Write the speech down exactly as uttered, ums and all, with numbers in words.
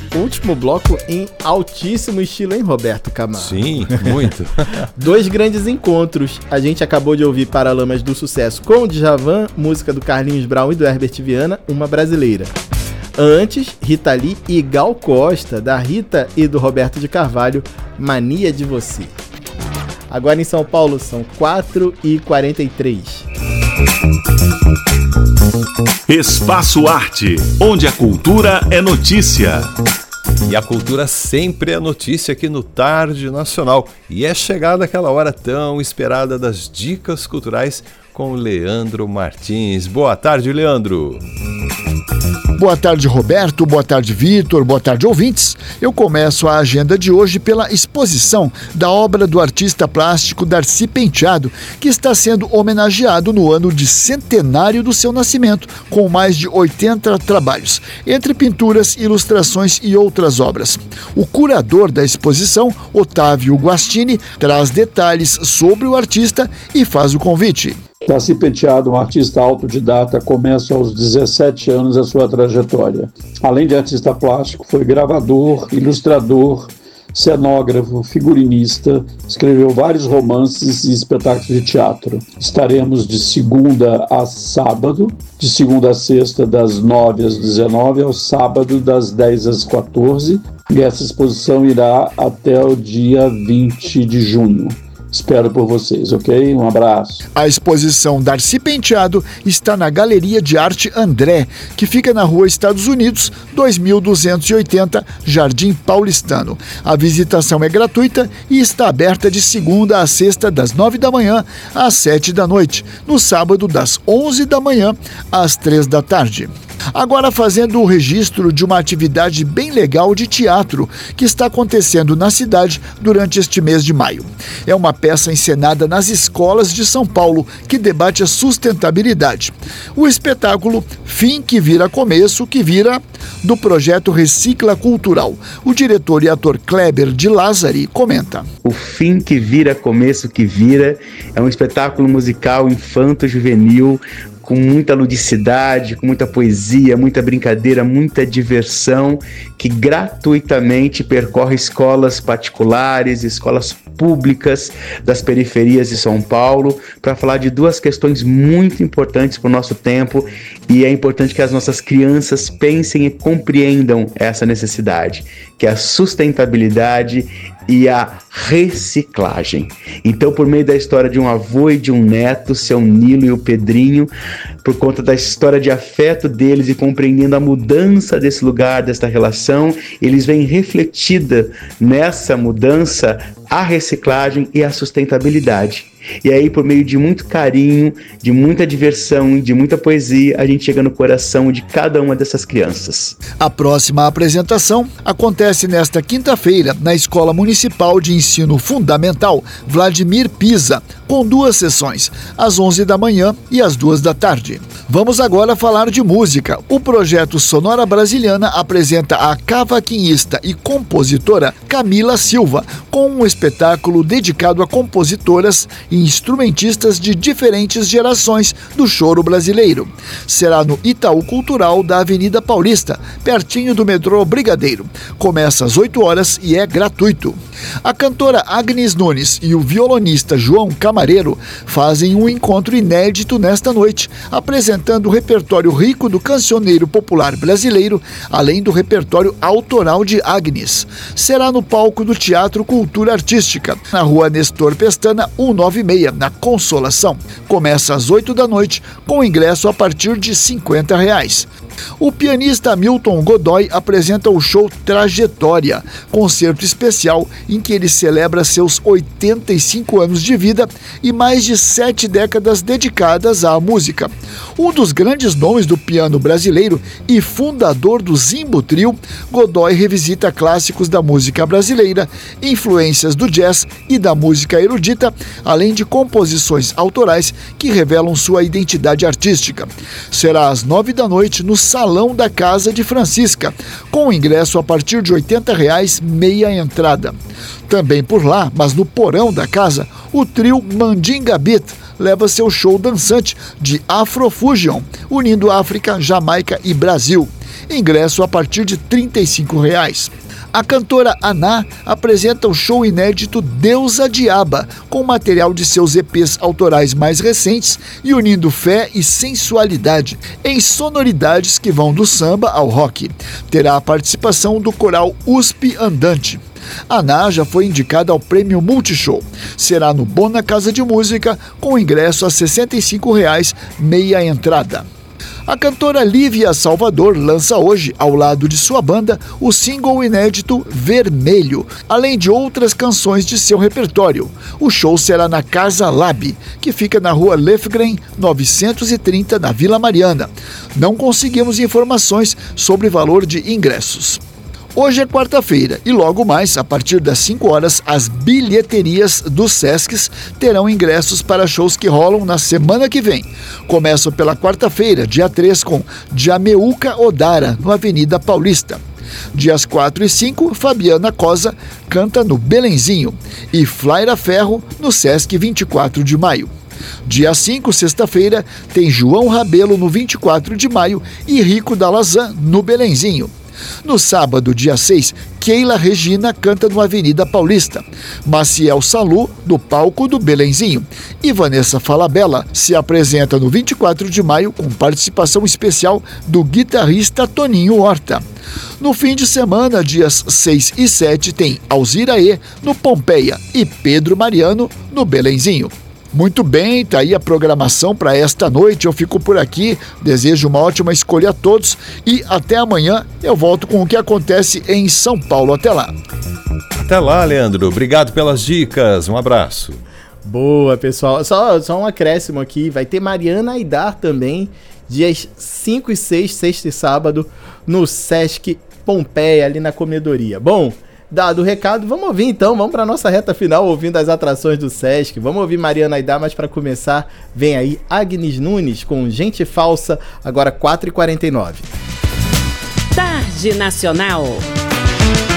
Último bloco em altíssimo estilo, hein, Roberto Camargo? Sim, muito. Dois grandes encontros. A gente acabou de ouvir Paralamas do Sucesso com o Djavan, música do Carlinhos Brown e do Herbert Viana, uma brasileira. Antes, Rita Lee e Gal Costa, da Rita e do Roberto de Carvalho, Mania de Você. Agora em São Paulo são quatro e quarenta e três. Espaço Arte, onde a cultura é notícia. E a cultura sempre é notícia aqui no Tarde Nacional. E é chegada aquela hora tão esperada das dicas culturais com Leandro Martins. Boa tarde, Leandro. Boa tarde, Roberto. Boa tarde, Vitor. Boa tarde, ouvintes. Eu começo a agenda de hoje pela exposição da obra do artista plástico Darcy Penteado, que está sendo homenageado no ano de centenário do seu nascimento, com mais de oitenta trabalhos, entre pinturas, ilustrações e outras obras. O curador da exposição, Otávio Guastini, traz detalhes sobre o artista e faz o convite. Darcy Penteado, um artista autodidata, começa aos dezessete anos a sua trajetória. Além de artista plástico, foi gravador, ilustrador, cenógrafo, figurinista, escreveu vários romances e espetáculos de teatro. Estaremos de segunda a sábado, de segunda a sexta, das nove às dezenove, ao sábado, das dez às quatorze, e essa exposição irá até o dia vinte de junho. Espero por vocês, ok? Um abraço. A exposição Darcy Penteado está na Galeria de Arte André, que fica na Rua Estados Unidos, dois mil duzentos e oitenta, Jardim Paulistano. A visitação é gratuita e está aberta de segunda a sexta, das nove da manhã às sete da noite, no sábado, das onze da manhã às três da tarde. Agora fazendo o registro de uma atividade bem legal de teatro que está acontecendo na cidade durante este mês de maio. É uma peça encenada nas escolas de São Paulo que debate a sustentabilidade. O espetáculo Fim que Vira Começo que Vira, do projeto Recicla Cultural. O diretor e ator Kleber de Lázari comenta. O Fim que Vira Começo que Vira é um espetáculo musical infanto-juvenil com muita ludicidade, com muita poesia, muita brincadeira, muita diversão, que gratuitamente percorre escolas particulares, escolas públicas das periferias de São Paulo, para falar de duas questões muito importantes para o nosso tempo, e é importante que as nossas crianças pensem e compreendam essa necessidade, que é a sustentabilidade e a reciclagem. Então, por meio da história de um avô e de um neto, seu Nilo e o Pedrinho, por conta da história de afeto deles e compreendendo a mudança desse lugar, desta relação, eles veem refletida nessa mudança a reciclagem e a sustentabilidade. E aí, por meio de muito carinho, de muita diversão e de muita poesia, a gente chega no coração de cada uma dessas crianças. A próxima apresentação acontece nesta quinta-feira na Escola Municipal de Ensino Fundamental Vladimir Pisa, com duas sessões, às onze da manhã e às duas da tarde. Vamos agora falar de música. O projeto Sonora Brasiliana apresenta a cavaquinista e compositora Camila Silva, com um espetáculo dedicado a compositoras e instrumentistas de diferentes gerações do choro brasileiro. Será no Itaú Cultural da Avenida Paulista, pertinho do metrô Brigadeiro. Começa às oito horas e é gratuito. A cantora Agnes Nunes e o violonista João Camareiro fazem um encontro inédito nesta noite, apresentando o repertório rico do cancioneiro popular brasileiro, além do repertório autoral de Agnes. Será no palco do Teatro Cultura Artística, na Rua Nestor Pestana, cento e noventa e seis, na Consolação. Começa às oito da noite, com ingresso a partir de cinquenta reais. O pianista Milton Godoy apresenta o show Trajetória, concerto especial em que ele celebra seus oitenta e cinco anos de vida e mais de sete décadas dedicadas à música. Um dos grandes nomes do piano brasileiro e fundador do Zimbo Trio, Godoy revisita clássicos da música brasileira, influências do jazz e da música erudita, além de composições autorais que revelam sua identidade artística. Será às nove da noite no Salão da Casa de Francisca, com ingresso a partir de oitenta reais, meia entrada. Também por lá, mas no porão da casa, o trio Mandinga Beat leva seu show dançante de Afrofusion, unindo África, Jamaica e Brasil. ingresso a partir de trinta e cinco reais. A cantora Aná apresenta o show inédito Deusa Diaba, com material de seus E Pês autorais mais recentes e unindo fé e sensualidade em sonoridades que vão do samba ao rock. Terá a participação do coral U S P Andante. Aná já foi indicada ao Prêmio Multishow. Será no Bona Casa de Música, com ingresso a sessenta e cinco reais, meia entrada. A cantora Lívia Salvador lança hoje, ao lado de sua banda, o single inédito Vermelho, além de outras canções de seu repertório. O show será na Casa Lab, que fica na rua Lefgren novecentos e trinta, na Vila Mariana. Não conseguimos informações sobre valor de ingressos. Hoje é quarta-feira e logo mais, a partir das cinco horas, as bilheterias dos Sescs terão ingressos para shows que rolam na semana que vem. Começam pela quarta-feira, dia três, com Jameuca Odara, no Avenida Paulista. Dias quatro e cinco, Fabiana Cosa canta no Belenzinho e Flaira Ferro no Sesc vinte e quatro de maio. Dia cinco, sexta-feira, tem João Rabelo no vinte e quatro de maio e Rico da Lazan no Belenzinho. No sábado, dia seis, Keila Regina canta no Avenida Paulista, Maciel Salu no palco do Belenzinho e Vanessa Falabella se apresenta no vinte e quatro de maio com participação especial do guitarrista Toninho Horta. No fim de semana, dias seis e sete, tem Alzira E no Pompeia e Pedro Mariano no Belenzinho. Muito bem, tá aí a programação para esta noite. Eu fico por aqui, desejo uma ótima escolha a todos e até amanhã eu volto com o que acontece em São Paulo. Até lá. Até lá, Leandro. Obrigado pelas dicas. Um abraço. Boa, pessoal. Só, só um acréscimo aqui. Vai ter Mariana Aidar também, dias cinco e seis, sexta e sábado, no Sesc Pompeia, ali na Comedoria. Bom, dado o recado, vamos ouvir então, vamos para nossa reta final ouvindo as atrações do Sesc. Vamos ouvir Mariana Aidar, mas para começar, vem aí Agnes Nunes com Gente Falsa, agora quatro e quarenta e nove. Tarde Nacional.